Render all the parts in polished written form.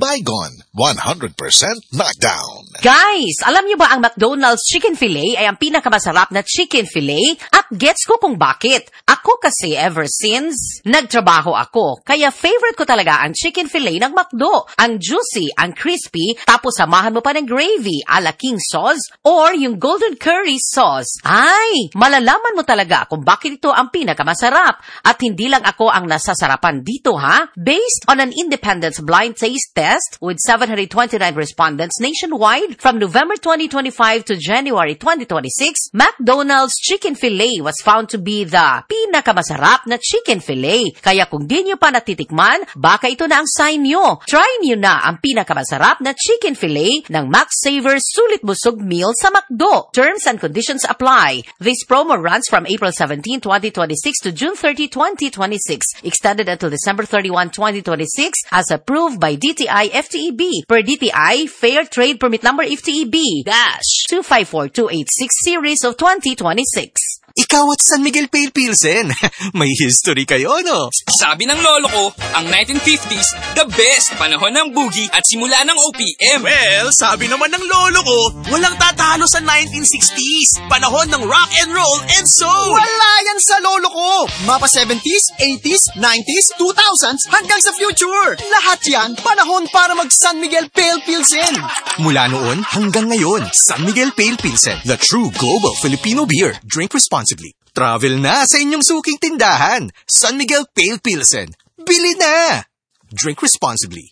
Baygon, 100% knockdown. Guys, alam niyo ba ang McDonald's Chicken Filet ay ang pinakamasarap na chicken filet? At gets ko kung bakit. Ako kasi ever since nagtrabaho ako, kaya favorite ko talaga ang chicken filet ng McDo. Ang juicy, ang crispy, tapos samahan mo pa ng gravy, ala king sauce, or yung golden curry sauce. Ay, malalaman mo talaga kung bakit ito ang pinakamasarap. At hindi lang ako ang nasasarapan dito, ha? Based on an independent blind taste test with 729 respondents nationwide from November 2025 to January 2026, McDonald's Chicken Filet was found to be the pinakamasarap na chicken filet. Kaya kung di nyo pa natitikman, baka ito na ang sign nyo. Try nyo na ang pinakamasarap na chicken filet ng Max Saver Sulit Busog Meal sa McDo. Terms and conditions apply. This promo runs from April 17, 2026 to June 30, 2026. Extended until December 31, 2026 as approved by DTI FTEB per DTI Fair Trade Permit Number FTEB-254286 series of 2026. Ikaw at San Miguel Pale Pilsen. May history kayo, no? Sabi ng lolo ko, ang 1950s, the best panahon ng boogie at simula ng OPM. Well, sabi naman ng lolo ko, walang tatalo sa 1960s. Panahon ng rock and roll and soul. Wala yan sa lolo ko. Mapa 70s, 80s, 90s, 2000s, hanggang sa future. Lahat yan, panahon para mag San Miguel Pale Pilsen. Mula noon hanggang ngayon, San Miguel Pale Pilsen, the true global Filipino beer. Drink responsibly. Travel na sa inyong suking tindahan. San Miguel Pale Pilsen. Bili na! Drink responsibly.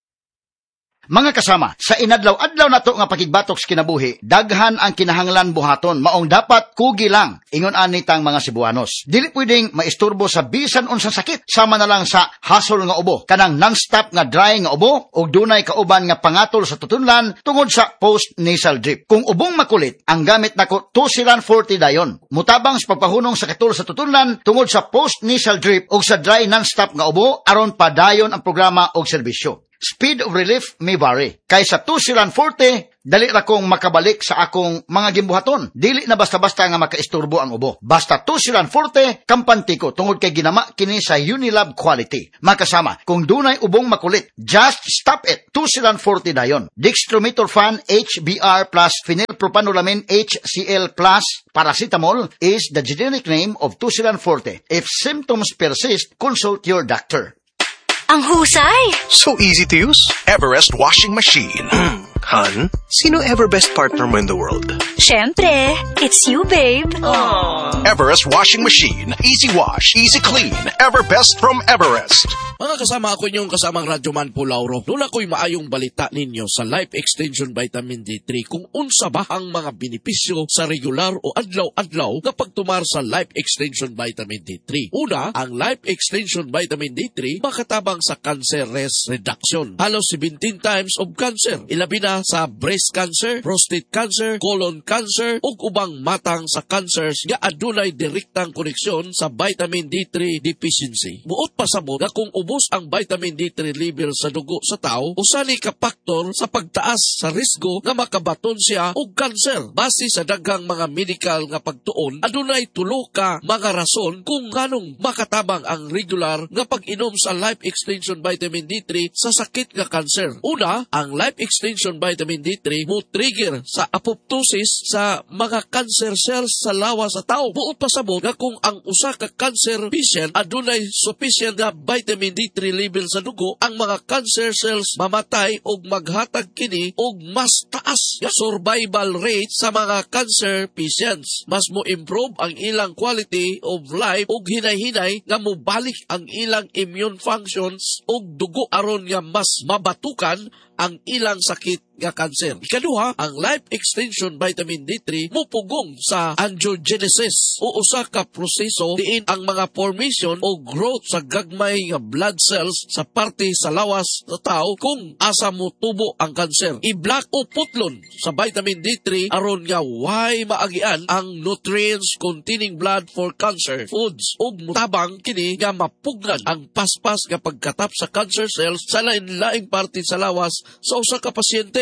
Mga kasama, sa inadlaw-adlaw na to nga pagigbatok sa kinabuhi, daghan ang kinahanglan buhaton, maong dapat kugi lang, ingon anitang mga Cebuanos. Dili pwedeng maisturbo sa bisan unsang sakit, sama na lang sa hasol nga ubo, kanang non-stop nga dry nga ubo, o dunay kauban nga pangatol sa tutunlan tungod sa post-nasal drip. Kung ubong makulit, ang gamit nako Tusilan 40 dayon. Mutabang sa pagpahunong sa katol sa tutunlan tungod sa post-nasal drip o sa dry non-stop nga ubo, aron padayon ang programa o serbisyo. Speed of relief may vary. Kaysa Tusilan 40, dali ra kong makabalik sa akong mga gimbuhaton. Dili na basta-basta nga makaisturbo ang ubo. Basta Tusilan 40, kampanti ko tungod kay ginama kini sa Unilab quality. Makasama, kung dunay ubong makulit, just stop it. Tusilan 40 dayon. Dextromethorphan HBr plus phenylpropanolamin HCl plus paracetamol is the generic name of Tusilan 40. If symptoms persist, consult your doctor. Ang husay! So easy to use. Everest washing machine. Han, sino ever best partner mo in the world? Siyempre, it's you, babe. Everest washing machine. Easy wash, easy clean. Everbest from Everest. Mga kasama, ako inyong kasamang Radyoman po Lauro. Doon ako'y maayong balita ninyo sa Life Extension Vitamin D3 kung unsa ba ang mga benepisyo sa regular o adlaw-adlaw kapag tumar sa Life Extension Vitamin D3. Una, ang Life Extension Vitamin D3 makatabang sa cancer risk reduction. Halos 17 times of cancer. Ilabi na sa breast cancer, prostate cancer, colon cancer, ug ubang matang sa cancers nga adunay direktang koneksyon sa vitamin D3 deficiency. Buot pa sabot nga kung ubos ang vitamin D3 level sa dugo sa tao, usani ka faktor sa pagtaas sa risgo nga makabaton siya og cancer. Base sa daghang mga medical nga pagtuon, adunay tulo ka mga rason kung nganong makatabang ang regular nga pag-inom sa Life Extension Vitamin D3 sa sakit nga cancer. Una, ang Life Extension Vitamin D3 mo trigger sa apoptosis sa mga cancer cells sa lawas sa tao. Buot pa sabot nga kung ang usa ka cancer patient adunay sufficient nga vitamin D3 level sa dugo, ang mga cancer cells mamatay og maghatag kini og mas taas nga survival rate sa mga cancer patients. Mas mo improve ang ilang quality of life og hinay-hinay nga mobalik ang ilang immune functions og dugo aron nga mas mabatukan ang ilang sakit nga cancer. Ikaduha, ang Life Extension Vitamin D3 mupugong sa angiogenesis o usa ka proseso diin ang mga formation o growth sa gagmay nga blood cells sa parte sa lawas sa tao kung asa mo tubo ang cancer. I-block o putlon sa vitamin D3 aron nga way maagian ang nutrients containing blood for cancer foods ug mutabang kini nga mapugnan ang paspas nga pagkatap sa cancer cells sa lain-laing parte sa lawas sa usa ka pasyente.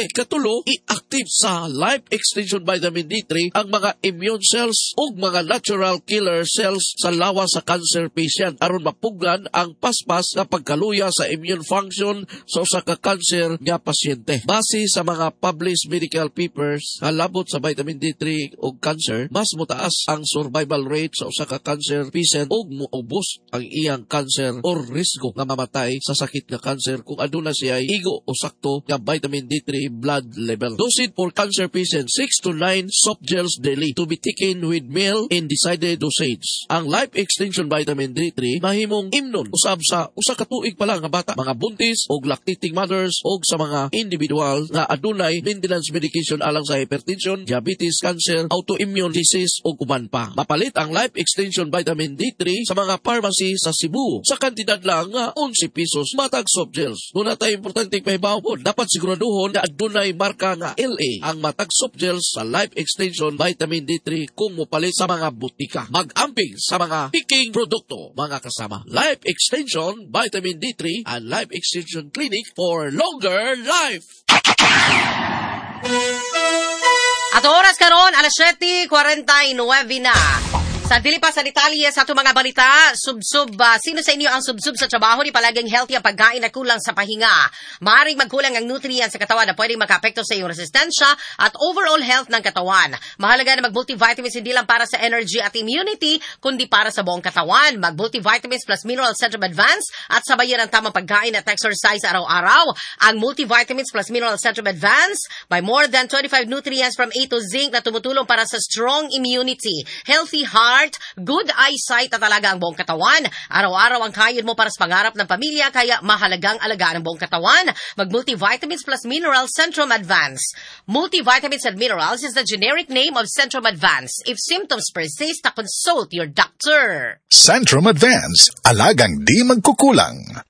Ikatulo, i-active sa Life Extension Vitamin D3 ang mga immune cells ug mga natural killer cells sa lawas sa cancer patient aron mapugnan ang paspas nga pagkaluya sa immune function sa usa ka cancer nga pasyente. Base sa mga published medical papers nga labot sa vitamin D3 ug cancer, mas mutaas ang survival rate sa usa ka cancer patient ug muubos ang iyang cancer or risgo nga mamatay sa sakit nga cancer kung aduna siya igo o sakto nga vitamin D3 blood level. Dosage for cancer patients 6 to 9 soft gels daily to be taken with meal in decided dosage. Ang Life Extension Vitamin D3 mahimong imnon usab sa usa ka tuig pa lang nga bata, mga buntis ug lactating mothers ug sa mga individual nga adunay maintenance medication alang sa hypertension, diabetes, cancer, autoimmune disease ug uban pa. Mapalit ang Life Extension Vitamin D3 sa mga pharmacy sa Cebu sa kantidad lang nga 11 pesos matag soft gels. Doon na tayo importanteng pahibaw po, dapat siguraduhon na adunay marka nga LA ang matag soft gels sa Life Extension Vitamin D3 kung mupalit sa mga butika. Mag-amping sa mga picking produkto, mga kasama. Life Extension Vitamin D3 and Life Extension Clinic for longer life. At oras karon, alas 7:49 na. Sa dili pa sa detalye sa ato mga balita, sub-sub, sino sa inyo ang sub-sub sa trabaho ni palaging healthy ang pagkain na kulang sa pahinga? Maaring magkulang ang nutrients sa katawan na pwedeng makaapekto sa iyong resistensya at overall health ng katawan. Mahalaga na mag-multivitamins hindi lang para sa energy at immunity, kundi para sa buong katawan. Mag-multivitamins plus mineral Centrum Advance at sabayan ang tamang pagkain at exercise araw-araw. Ang multivitamins plus mineral Centrum Advance may more than 25 nutrients from A to zinc na tumutulong para sa strong immunity, healthy heart, good eyesight at alaga ang buong katawan. Araw-araw ang kain mo para sa pangarap ng pamilya, kaya mahalagang alagaan ang buong katawan. Mag-multivitamins plus minerals Centrum Advance. Multivitamins and minerals is the generic name of Centrum Advance. If symptoms persist, consult your doctor. Centrum Advance, alagang di magkukulang.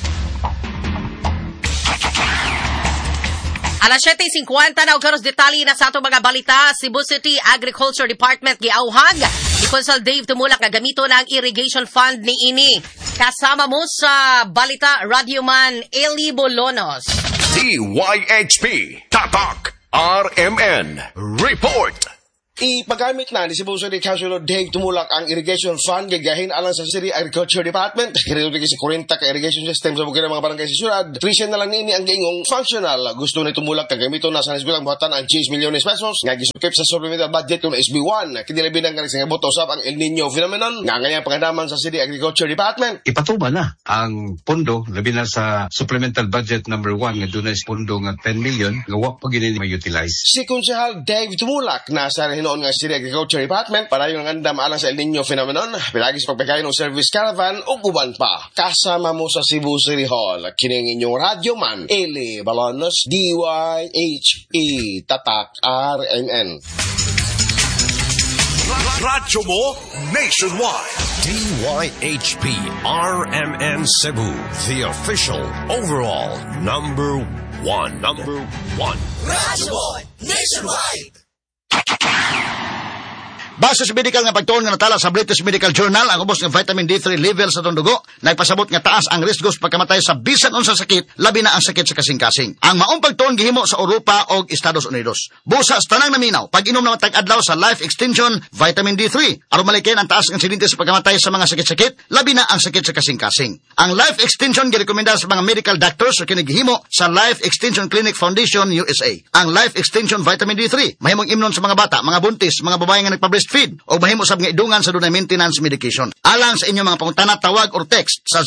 Alas 7:50 na og karos detalye na sa atong mga balita. Cebu City Agriculture Department giauhag ni Consul Dave Tumulak nga gamito na ang irrigation fund ni ini. Kasama mo sa balita Radioman Eli Bolonos. DYHP Tatak RMN Report. Ipagamit na ni Cebu City Councilor Dave Tumulak ang irrigation fund gagahin alang sa City Agriculture Department. Kiresulti si 40 ka irrigation system sa bukid ng mga barangay sa syudad. Trisyan na lang nini ang giingong functional. Gusto ni Tumulak kagamito na sa nasbilang buhatan ang 6 milyones pesos nga gisukip sa supplemental budget ng SB1. Kinilabi ng karisang iboto usap ang El Nino phenomenon nga ngayang pangadaman sa City Agriculture Department. Ipatuba na ang pondo labi na sa supplemental budget number 1 nga dunay pondo nga 10 million nga wa pa gini ma-utilize. Si Konsehal Dave Tumulak na sa noon nga City Agriculture Department para yung andam alang sa El Nino phenomenon, pilagi sa pagpakain ng service caravan o uban pa. Kasama mo sa Cebu City Hall, kining inyong radyoman, Eli Balonos, DYHP Tatak RMN. Radyo mo nationwide. DYHP RMN Cebu, the official overall number one. Radyo mo nationwide. Base sa medical nga pagtuon nga natala sa British Medical Journal, ang ubos ng vitamin D3 level sa dugo nagpasabot nga taas ang risko sa pagkamatay sa bisan unsa sakit, labi na ang sakit sa kasing-kasing. Ang maong pagtuon gihimo sa Europa o Estados Unidos. Busa sa tanang naminaw, pag-inom na matag-adlaw sa Life Extension Vitamin D3 aron malikin ang taas ng insidente sa pagkamatay sa mga sakit-sakit, labi na ang sakit sa kasing-kasing. Ang Life Extension girekomenda sa mga medical doctors o kinigihimo sa Life Extension Clinic Foundation USA. Ang Life Extension Vitamin D3 mahimong imnon sa mga bata, mga buntis, mga babae nga nagpa-breastfeed o mahimo sab nga idungan sa dunay maintenance medication. Alang sa inyong mga pangutana, tawag or text sa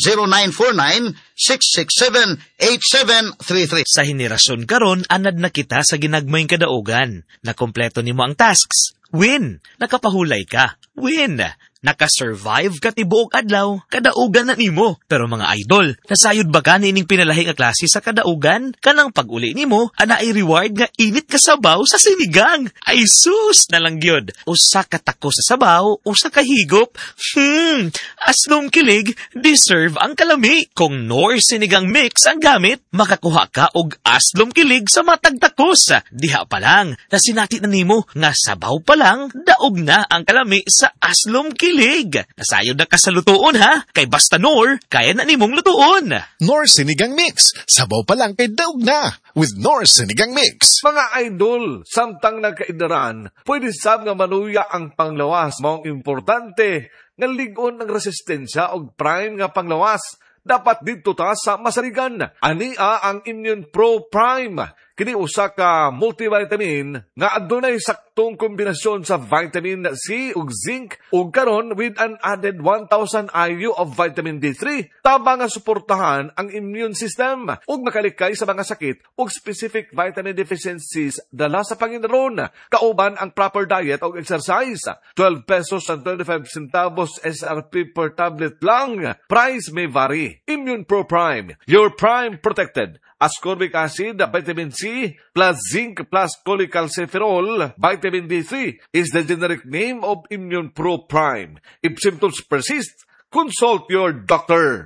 0949-667-8733. Sa henerasyon karon, anad na kita sa ginagmayng kadaugan. Nakompleto nimo ang tasks. Win! Nakapahulay ka. Win! Nakasurvive ka tibuok adlaw, kadaugan na nimo. Pero mga idol, nasayod ba ka nining pinalahi nga klase sa kadaugan? Kanang pag-uli nimo, ana ay reward nga init ka sabaw sa sinigang. Ay sus na lang gyud. Usa ka tako sa sabaw, usa ka higop. Aslom kilig, deserve ang kalami. Kung nor sinigang mix ang gamit, makakuha ka og aslom kilig sa matag takos. Diha pa lang, nasinati na nimo nga sabaw pa lang, daog na ang kalami sa aslom kilig. kilig. Nasayod na ka sa lutuon ha, kay basta Nor, kaya na nimong lutuon. Nor Sinigang Mix. Sabaw pa lang kay daog na. With Nor Sinigang Mix. Mga idol, samtang nagkaidaran, pwede sab nga manuya ang panglawas. Maong importante, nga ligon ang resistensya o prime nga panglawas. Dapat dito ta sa masarigan. Ania ang Immune Pro Prime. Kini usa ka multivitamin nga adunay saktong kombinasyon sa vitamin C ug zinc ug karon with an added 1,000 IU of vitamin D3 tabang nga suportahan ang immune system ug makalikay sa mga sakit ug specific vitamin deficiencies dala sa panginaron. Kauban ang proper diet ug exercise. 12 pesos and 25 centavos SRP per tablet lang. Price may vary. Immune Pro Prime, your prime protected. Ascorbic acid, vitamin C, plus zinc, plus cholecalciferol, vitamin D3 is the generic name of Immune Pro Prime. If symptoms persist, consult your doctor.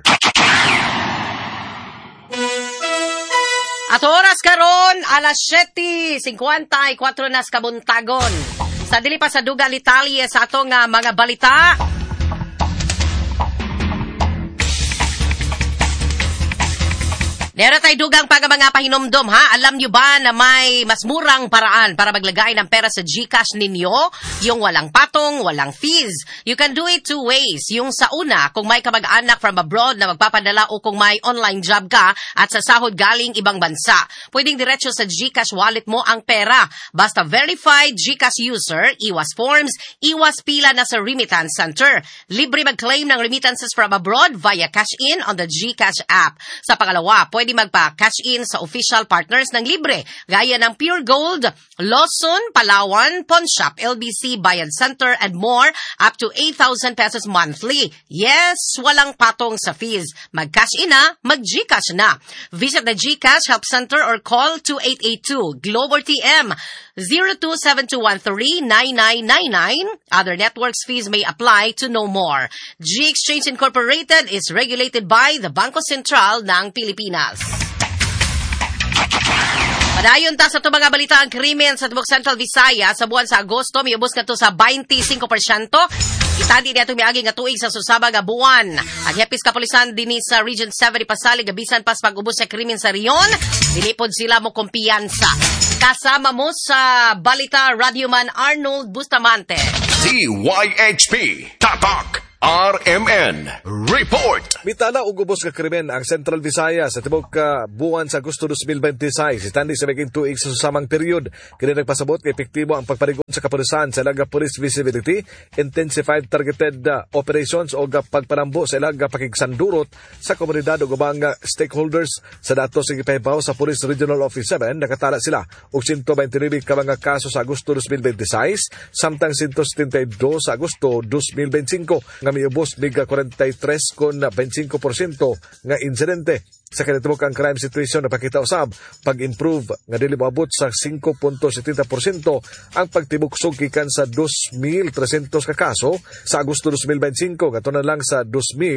At oras karon, alas 7:54 na sa kabuntagon. Sa dili pa sa dugal Italia sa atong mga balita. Meron tayo dugang pag mga pahinomdom, ha? Alam nyo ba na may mas murang paraan para maglagay ng pera sa GCash ninyo? Yung walang patong, walang fees. You can do it two ways. Yung sa una, kung may kamag-anak from abroad na magpapadala o kung may online job ka at sa sahod galing ibang bansa, pwedeng diretso sa GCash wallet mo ang pera. Basta verified GCash user, iwas forms, iwas pila na sa remittance center. Libre mag-claim ng remittances from abroad via cash in on the GCash app. Sa pangalawa, pwede magpa-cash in sa official partners ng libre, gaya ng Pure Gold, Lawson, Palawan, Pawnshop, LBC, Bayan Center, and more, up to 8,000 pesos monthly. Yes, walang patong sa fees. Mag-cash in na, mag-GCash na. Visit the GCash Help Center or call 2882 Globe or TM 0272139999. Other networks fees may apply to know more. G-Exchange Incorporated is regulated by the Bangko Sentral ng Pilipinas. Padayon ta sa ito mga balita ang krimen sa Tibok Central Visayas sa buwan sa Agosto, may ubos na ito sa 25%. Itandi niya itong miagi nga tuig sa susaba nga buwan. Ang hepis kapulisan din sa Region 7 Pasali, gabisan pas pag-ubos sa krimen sa Rion, dilipod sila mo kumpiyansa. Kasama mo sa balita, Radioman Arnold Bustamante. DYHP Tatak RMN Report. Mitala og ubos ka krimen ang Central Visayas sa tibok buwan sa Agosto 2026. Itandi sa maging tuig sa susamang period. Kini nagpasabot kay epektibo ang pagparigon sa kapulisan sa ilaga police visibility, intensified targeted operations o pagpanambo sa ilaga pakigsandurot sa komunidad o ubang stakeholders. Sa datos sa gipahibaw sa Police Regional Office 7, nakatala sila og 129 ka mga kaso sa Agosto 2026, samtang 172 sa Agosto 2025. Nga miubos biga 43 kon 25% nga insidente. Sa kanitibok ang crime situation na pakita usab pag-improve nga dili moabot sa 5.70% ang pagtibuksog gikan sa 2,300 ka kaso sa Agosto 2025 ngadto na lang sa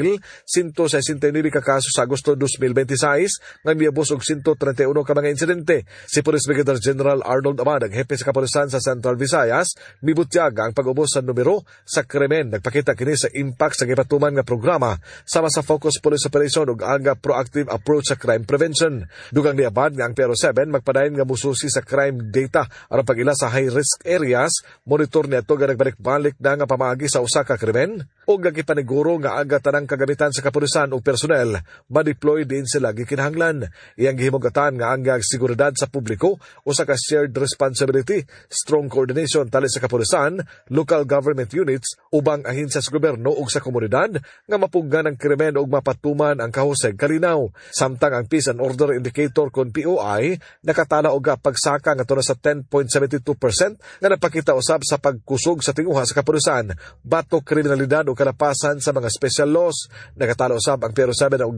2,169 ka kaso sa Agosto 2026 nga miabot og 131 ka mga insidente. Si Police Brigadier General Arnold Amad, ang hepe sa kapulisan sa Central Visayas, mibutyag ang pag-ubos sa numero sa krimen. Nagpakita kini sa impact sa gipatuman nga programa sama sa focus police operation ug aga proactive approach sa crime prevention. Dugang niabad nga ang PRO7 magpadayon nga mususi sa crime data aron pag-ila sa high-risk areas, monitor niadto nga nagbalik-balik na nga pamaagi sa usa ka krimen o gipaniguro nga aga tanang kagamitan sa kapulisan o personnel ma-deploy din sila gikinahanglan. Iyang gihimugatan nga ang seguridad sa publiko o sa shared responsibility, strong coordination tali sa kapulisan, local government units, ubang ahinsya sa gobyerno ug sa komunidad nga mapuggan ang krimen ug mapatuman ang kahusay kalinaw. Samtang ang Peace and Order Indicator kon POI nakatala og pagsaka nga tuna sa 10.72% nga napakita usab sa pagkusog sa tinguha sa kapulisan, batok kriminalidad o kalapasan sa mga special laws. Nakatala usab ang PRO7 og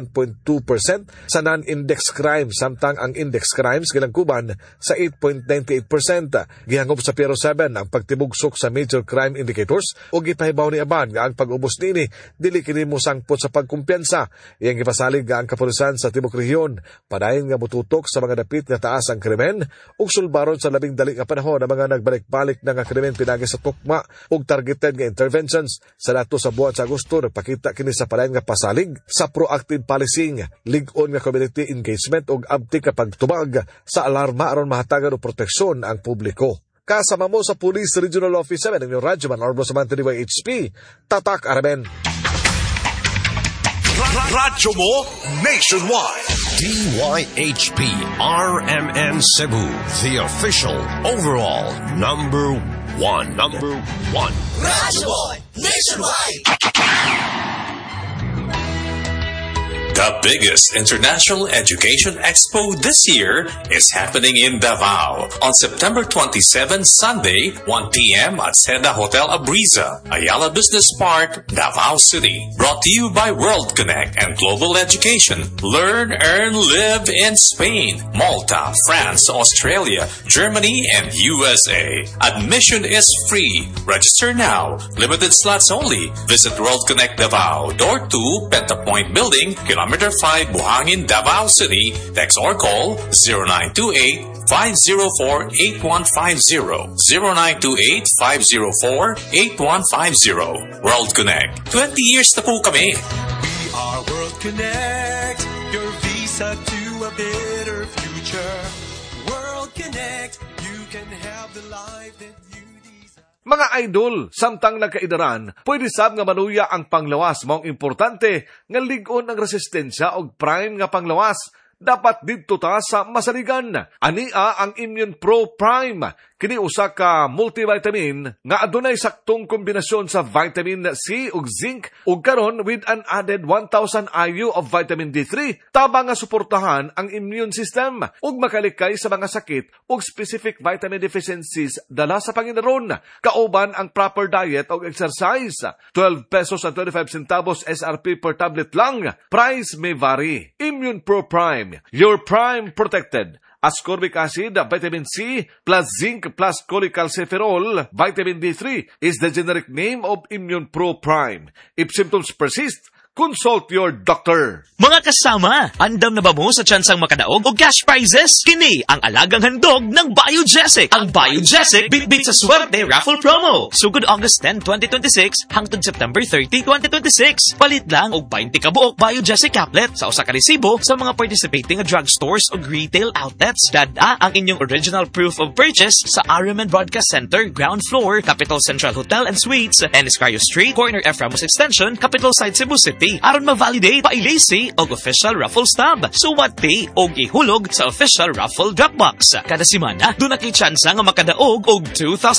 91.2% sa non-index crime, samtang ang index crimes gilangkuban sa 8.98%. Gihangob sa PRO7 ang pagtibugsok sa major crime indicators o gipahibaw ni Aban nga ang pag-ubos nini dili kini mo sangpot sa pagkumpiyansa. Iyang gipasalig nga ang kapulisan sa Tibok Rehiyon. Padayon nga mututok sa mga dapit nga taas ang krimen ug sulbaron sa labing dali nga panahon ang mga nagbalik-balik na nga krimen pinagi sa tukma ug targeted nga interventions. Sa dato sa buwan sa Agosto, nagpakita kini sa padayon nga pasalig sa proactive policing, lig-on nga community engagement ug abti ka pagtubag sa alarma aron mahatagan og proteksyon ang publiko. Kasama mo sa Police Regional Office 7 ng Radyoman Orbo sa DYHP, Tatak Araben. Radyo mo nationwide. DYHP RMN Cebu, the official overall number one. Radyo mo nationwide. The biggest international education expo this year is happening in Davao on September 27, Sunday, 1 p.m. at Seda Hotel Abriza, Ayala Business Park, Davao City. Brought to you by World Connect and Global Education. Learn, earn, live in Spain, Malta, France, Australia, Germany, and USA. Admission is free. Register now. Limited slots only. Visit World Connect Davao, Door 2, Pentapoint Building, Kilometer 5, Buhangin, Davao City. Text or call 0928-504-8150. 0928-504-8150. World Connect. 20 years na po kami. We are World Connect, your visa to a better future. World Connect, you can have the life that you desire. Mga idol, samtang nagkaidaran, pwede sab nga manuya ang panglawas. Maong importante nga lig-on ang resistensya og prime nga panglawas. Dapat didto ta sa masaligan. Ania ang Immune Pro Prime. Kini usa ka multivitamin nga adunay saktong kombinasyon sa vitamin C ug zinc ug karon with an added 1,000 IU of vitamin D3 tabang nga suportahan ang immune system ug makalikay sa mga sakit ug specific vitamin deficiencies dala sa panginaron. Kauban ang proper diet ug exercise. 12 pesos and 25 centavos SRP per tablet lang. Price may vary. Immune Pro Prime, your prime protected. Ascorbic acid, vitamin C, plus zinc, plus cholecalciferol, vitamin D3 is the generic name of Immune Pro Prime. If symptoms persist, consult your doctor. Mga kasama, andam na ba mo sa tsansang makadaog o cash prizes? Kini ang alagang handog ng Biogesic. Ang Biogesic bitbit sa swerte raffle promo. Sugod August 10, 2026 hangtod September 30, 2026. Palit lang og 20 ka buok Biogesic caplet sa usa ka resibo sa mga participating drugstores o retail outlets. Dada ang inyong original proof of purchase sa RMN Broadcast Center, ground floor, Capital Central Hotel and Suites, Eniscario Street, corner F. Ramos Extension, Capital Side, Cebu City. Aron ma-validate pa-ilisi og official raffle stub. Suwati og ihulog sa official raffle drop box. Kada semana, doon na kay tsansa nga makadaog og 2,000